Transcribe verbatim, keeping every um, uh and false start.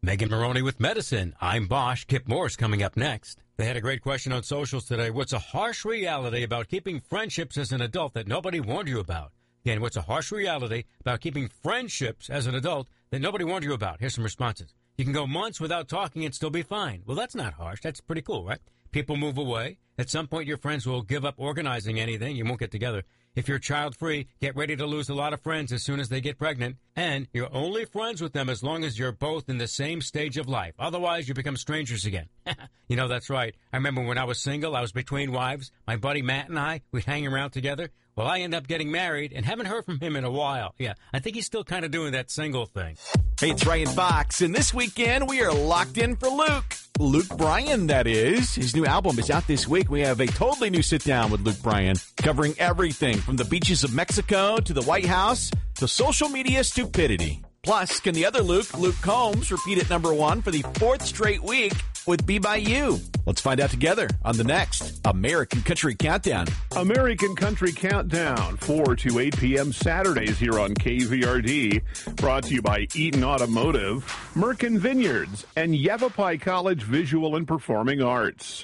Megan Maroney with medicine. I'm Bosch. Kip Morse coming up next. They had a great question on socials today. What's a harsh reality about keeping friendships as an adult that nobody warned you about? Again, what's a harsh reality about keeping friendships as an adult that nobody warned you about? Here's some responses. You can go months without talking and still be fine. Well, that's not harsh. That's pretty cool, right? People move away. At some point, your friends will give up organizing anything. You won't get together. If you're child-free, get ready to lose a lot of friends as soon as they get pregnant. And you're only friends with them as long as you're both in the same stage of life. Otherwise, you become strangers again. You know, that's right. I remember when I was single, I was between wives. My buddy Matt and I, we'd hang around together. Well, I ended up getting married and haven't heard from him in a while. Yeah, I think he's still kind of doing that single thing. Hey, it's Ryan Fox, and this weekend we are locked in for Luke. Luke Bryan, that is. His new album is out this week. We have a totally new sit-down with Luke Bryan, covering everything from the beaches of Mexico to the White House to social media stupidity. Plus, can the other Luke, Luke Combs, repeat at number one for the fourth straight week with Be By You? Let's find out together on the next American Country Countdown. American Country Countdown, four to eight p.m. Saturdays here on K V R D. Brought to you by Eaton Automotive, Merkin Vineyards, and Yavapai College Visual and Performing Arts.